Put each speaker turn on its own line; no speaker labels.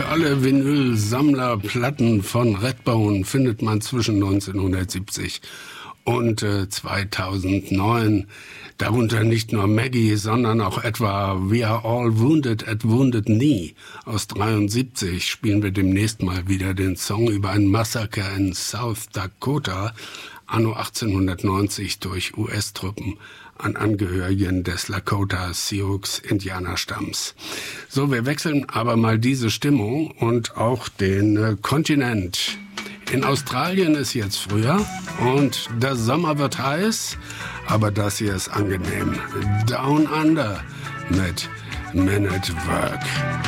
alle Vinyl-Sammlerplatten von Redbone findet man zwischen 1970 und 2009. Darunter nicht nur Maggie, sondern auch etwa We Are All Wounded at Wounded Knee aus 73. Spielen wir demnächst mal wieder den Song über ein Massaker in South Dakota, anno 1890 durch US-Truppen an Angehörigen des Lakota Sioux Indianerstamms. So, wir wechseln aber mal diese Stimmung und auch den Kontinent. In Australien ist jetzt Frühjahr und der Sommer wird heiß, aber das hier ist angenehm. Down Under mit Men at Work.